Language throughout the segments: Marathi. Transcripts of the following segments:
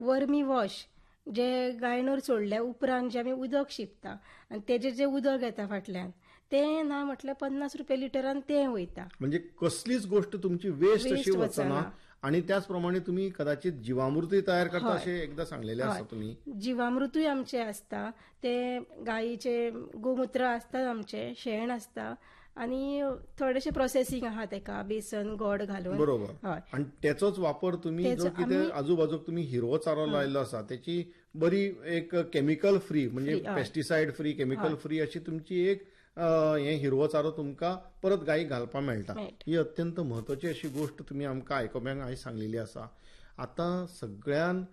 वर्मी वॉश जे गायनूर सोडल्या उपरांत जे आमी उदक शिंपता आनी तेजें जें उदक येता फाटल्यान तें ना म्हटल्यार 50 रुपया लिटरान तें वयता. म्हणजे कसलीच गोष्ट तुमची वेस्ट अशी वचना. वचना. आणि त्याचप्रमाणे तुम्ही कदाचित जीवामृतही तयार करता असे एकदा सांगलेले आसा तुम्ही. जीवामृतूय आमचे आसता, ते गायीचे गोमूत्र आसता, आमचे शेण आसता आणि थोडेशे प्रोसेसिंग आहा तेका, बेसन गोड घालून. बरोबर. आणि त्याचोच वापर तुम्ही जो कितें आजूबाजूक तुम्ही हिरवो चारो लायल्लो आसा त्याची बरी एक केमिकल फ्री म्हणजे पेस्टिसाइड फ्री केमिकल फ्री अशी तुमची एक हे हिरवो चारो तुमकां परत गायीक घालपाक मेळटा. ही अत्यंत म्हत्वाची अशी गोष्ट तुम्ही आमकां आयकोप्यांक आयज सांगलेली आसा. आता सगळ्यान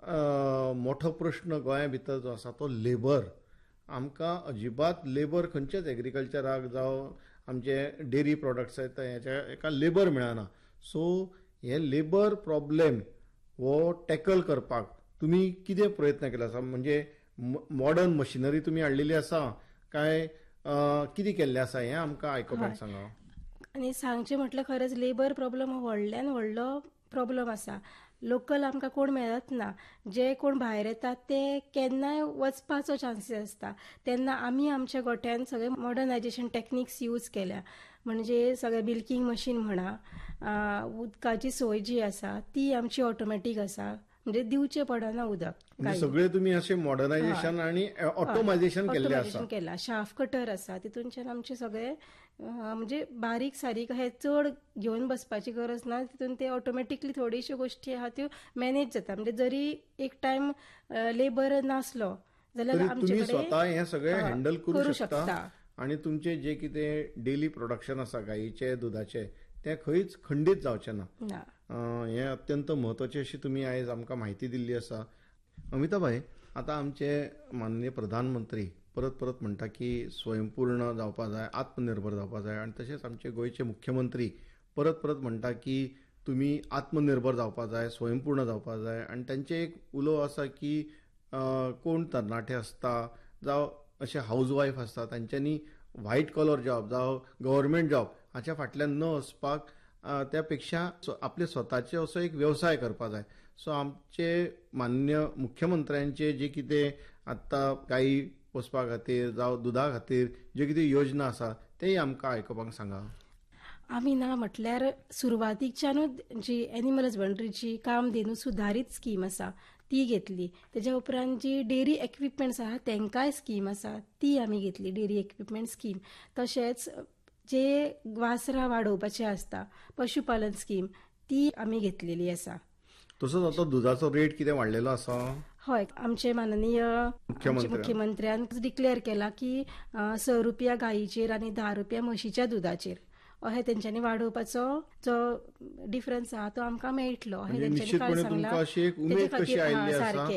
मोठो प्रश्न गोंया भितर जो आसा तो लेबर. आमकां अजिबात लेबर खंयच्याच एग्रीकल्चराक जावं आमचे डेरी प्रोडक्ट्स आहेत हेका लेबर मेळना. सो हे लेबर प्रॉब्लेम हो टॅकल करपाक तुम्ही कितें प्रयत्न केला आसा? म्हणजे मॉडर्न मशिनरी तुम्ही हाडलेली आसा काय कितें केल्लें आसा हें आमकां आयकोपाक सांगा. आनी सांगचें म्हटल्यार खरेंच लेबर प्रॉब्लम हो व्हडल्यान व्हडलो प्रॉब्लम आसा. लोकल आमकां कोण मेळत ना. जे कोण भायर येतात ते केन्नाय वचपाचो चान्सीस आसता. तेन्ना आमी आमच्या गोठ्यान सगळे मॉडर्नायजेशन टॅक्निक्स यूज केल्या. म्हणजे सगळे मिल्किंग मशीन म्हणा, उदकाची सोय जी आसा ती आमची ऑटोमॅटीक आसा, म्हणजे दिवचें पडना उदक. सगळे तुम्ही असे मॉडर्नायजेशन आणि ऑटोमायझेशन केल्लें आसा. शाफ कटर आसा, तितूनच्यान आमचे सगळे म्हणजे बारीक सारीक हे चड घेवन बसपाची गरज ना. तितून ते ऑटोमॅटिकली थोड्योश्यो गोष्टी आहा त्यो मॅनेज जाता. म्हणजे जरी एक टायम लेबर नासलो जाल्यार आमचे स्वता हे सगळे हँडल करू शकता. आणि तुमचे जे कितें डेली प्रोडक्शन आसा गायीचे दुधाचे ते खंयच खंडीत जावचें ना. हे अत्यंत म्हत्वाची अशी तुम्ही आयज आमकां म्हायती दिल्ली आसा. अमिताभाई, आता आमचे माननीय प्रधानमंत्री परत परत म्हणटा की स्वयंपूर्ण जावपा जाय, आत्मनिर्भर जावपा जाय. आणि तशेंच आमचे गोंयचे मुख्यमंत्री परत परत म्हणटा की तुम्ही आत्मनिर्भर जावपा जाय, स्वयंपूर्ण जावपा जाय. आणि तांचे एक उलो आसा की कोण तरणाटे आसता जावं अशे हाऊसवायफ आसता तांच्यांनी व्हायट कॉलर जॉब जावं गव्हर्नमेंट जॉब हाच्या फाटल्यान न वचपाक, त्यापेक्षा आपले स्वताचे असो एक व्यवसाय करपा जाय. सो आमचे माननीय मुख्यमंत्र्यांचे जे कितें आत्ता गायी पोसपा खातीर जावं दुधा खातीर जे कितें योजना आसा तेय आमकां आयकोपाक सांगा. आमी ना म्हटल्यार सुरवातीच्यानूच जी एनिमल हजबंड्रीची कामधेनू सुधारीत स्कीम आसा ती घेतली. तेज्या उपरांत जी डेरी इक्विपमेंट्स आहा तेंकाय स्कीम आसा ती आमी घेतली, डेरी इक्विपमेंट स्कीम. तशेंच जे वासरां वाडोवपाचे आसता पशुपालन स्कीम ती आमी घेतलेली आसा. तसोच आता दुधाचो रेट कितें वाडलेलो आसा? हय, आमचे माननीय मुख्यमंत्र्यान डिक्लेअर केला की 6 रुपया गायीचेर आनी 10 रुपया म्हशीच्या दुधाचेर अहे तेंच्यांनी वाडोवपाचो जो डिफरन्स आहा तो आमकां मेळटलो अहे तेंच्यांनी काल सांगला. अशी एक उमेद कशी आयिल्ली आसा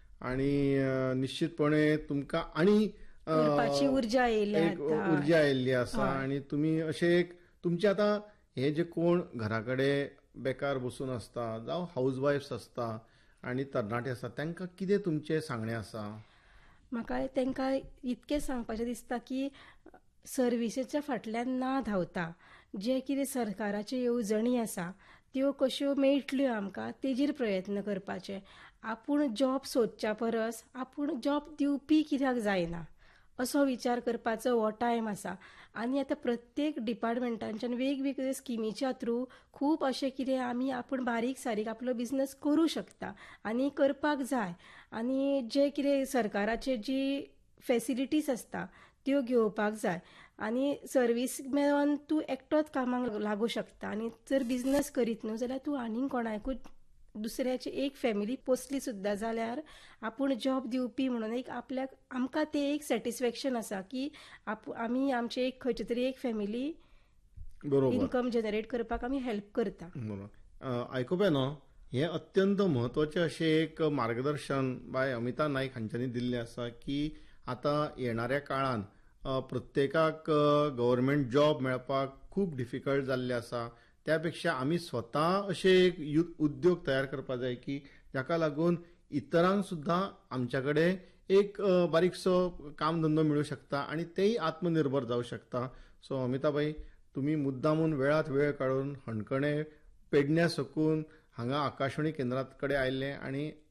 आणि निश्चितपणे तुमकां आणि करपाची उर्जा आयिल्ली आसा. आणि तुम्ही अशे एक तुमचे आता हे जे कोण घराकडे बेकार बसून आसता जावं हाऊसवायफ्स आसता आणि तरणाटे आसता तांकां कितें तुमचे सांगणे आसा? म्हाका तांकां इतकें सांगपाचें दिसता की सर्विसेच्या फाटल्यान ना धांवता. जे कितें सरकाराच्यो येवजणी आसा त्यो कश्यो मेळटल्यो आमकां तेजेर प्रयत्न करपाचे. आपूण जॉब सोदच्या परस आपूण जॉब दिवपी कित्याक जायना असो विचार करपाचो हो टायम आसा. आनी आतां प्रत्येक डिपार्टमेंटांच्यान वेगवेगळ्या स्किमीच्या थ्रू खूब अशें कितें आमी आपूण बारीक सारीक आपलो बिझनस करूं शकता आनी करपाक जाय. आनी जे कितें सरकाराचे जी फॅसिलिटीज आसता त्यो घेवपाक जाय. आनी सर्वीस मेळोन तूं एकटोच कामाक लागू शकता. आनी जर बिझनस करीत न्हू जाल्यार तूं आनीक कोणाकूय दुसऱ्याची एक फॅमिली पोसली सुद्दां जाल्यार आपूण जॉब दिवपी म्हणून एक आपल्याक आमकां ते एक सॅटिस्फॅक्शन आसा की आमी आमचे एक खंयचे तरी एक फॅमिली इन्कम जनरेट करपाक आमी हेल्प करता. आयकुपा न्हू, हे अत्यंत म्हत्वाचे अशें एक मार्गदर्शन बाय अमिता नायक हांच्यांनी दिल्लें आसा की आता येणाऱ्या काळान प्रत्येकाक गव्हर्नमेंट जॉब मेळपाक खूब डिफिकल्ट जाल्लें आसा. त्यापेक्षा आमी स्वता अशे एक उद्योग तयार करपा जाय की जाका लागून इतरांक सुद्दां आमच्याकडे एक बारीकसो काम धंदो मिळू शकता आणि तेही आत्मनिर्भर जावं शकता. सो अमिताबाई, तुम्ही मुद्दामून वेळात काढून हणकणे पेडण्या सकून हांगा आकाशवाणी केंद्रात कडे आयिल्ले आणि